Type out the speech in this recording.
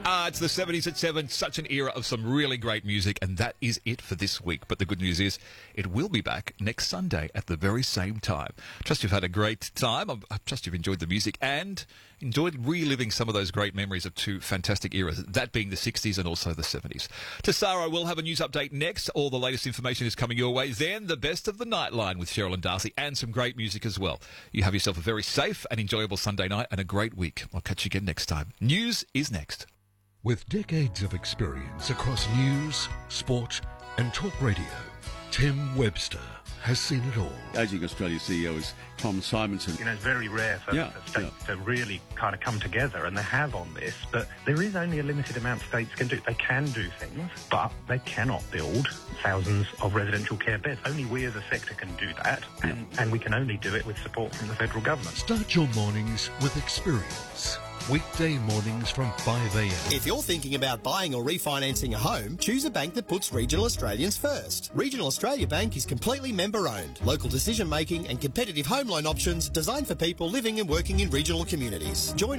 It's the 70s at 7, such an era of some really great music, and that is it for this week. But the good news is it will be back next Sunday at the very same time. Trust you've had a great time. I trust you've enjoyed the music and enjoyed reliving some of those great memories of two fantastic eras, that being the 60s and also the 70s. Tassaro will have a news update next. All the latest information is coming your way. Then the best of the Nightline with Cheryl and Darcy, and some great music as well. You have yourself a very safe and enjoyable Sunday night and a great week. I'll catch you again next time. News is next. With decades of experience across news, sport and talk radio, Tim Webster has seen it all. Ageing Australia CEO is Tom Simonson. You know, it's very rare for states to really kind of come together, and they have on this, but there is only a limited amount states can do. They can do things, but they cannot build thousands of residential care beds. Only we as a sector can do that, and we can only do it with support from the federal government. Start your mornings with experience. Weekday mornings from 5 a.m. If you're thinking about buying or refinancing a home, choose a bank that puts regional Australians first. Regional Australia Bank is completely member-owned. Local decision-making and competitive home loan options designed for people living and working in regional communities. Join